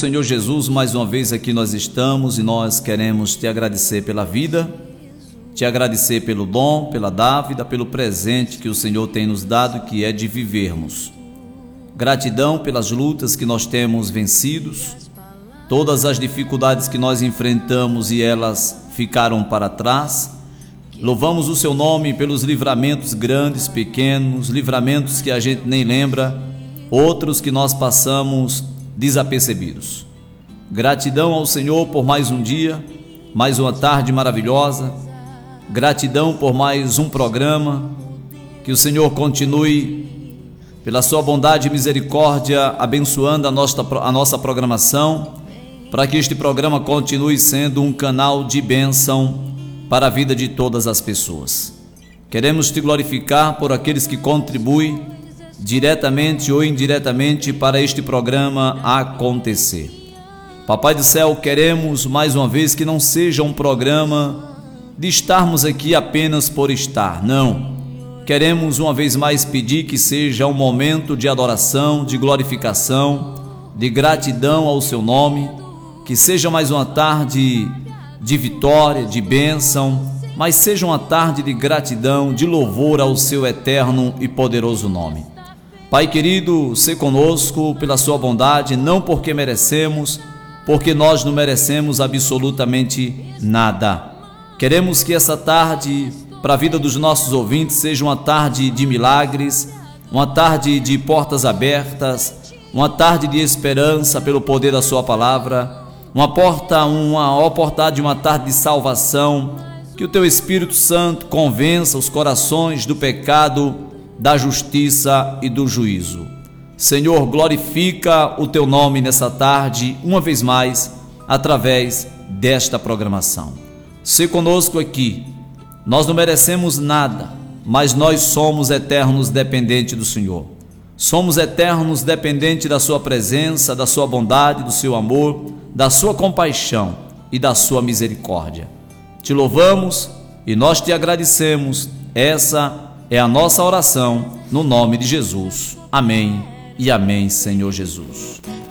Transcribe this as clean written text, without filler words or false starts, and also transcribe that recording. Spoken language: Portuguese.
Senhor Jesus, mais uma vez aqui nós estamos e nós queremos te agradecer pela vida, te agradecer pelo dom, pela dávida, pelo presente que o Senhor tem nos dado, que é de vivermos. Gratidão pelas lutas que nós temos vencidos, todas as dificuldades que nós enfrentamos e elas ficaram para trás. Louvamos o seu nome pelos livramentos grandes, pequenos, livramentos que a gente nem lembra, outros que nós passamos desapercebidos. Gratidão ao Senhor por mais um dia, mais uma tarde maravilhosa. Gratidão por mais um programa. Que o Senhor continue, pela sua bondade e misericórdia, abençoando a nossa programação, para que este programa continue sendo um canal de bênção para a vida de todas as pessoas. Queremos te glorificar por aqueles que contribuem diretamente ou indiretamente para este programa acontecer. Papai do céu, queremos mais uma vez que não seja um programa de estarmos aqui apenas por estar, não. Queremos uma vez mais pedir que seja um momento de adoração, de glorificação, de gratidão ao seu nome, que seja mais uma tarde de vitória, de bênção, mas seja uma tarde de gratidão, de louvor ao seu eterno e poderoso nome. Pai querido, se conosco pela sua bondade, não porque merecemos, porque nós não merecemos absolutamente nada. Queremos que essa tarde, para a vida dos nossos ouvintes, seja uma tarde de milagres, uma tarde de portas abertas, uma tarde de esperança pelo poder da sua palavra, uma oportunidade de uma tarde de salvação. Que o teu Espírito Santo convença os corações do pecado, da justiça e do juízo. Senhor, glorifica o teu nome nessa tarde, uma vez mais, através desta programação. Se conosco aqui, nós não merecemos nada, mas nós somos eternos dependentes do Senhor. Somos eternos dependentes da sua presença, da sua bondade, do seu amor, da sua compaixão e da sua misericórdia. Te louvamos e nós te agradecemos. Essa é a nossa oração, no nome de Jesus. Amém e amém, Senhor Jesus.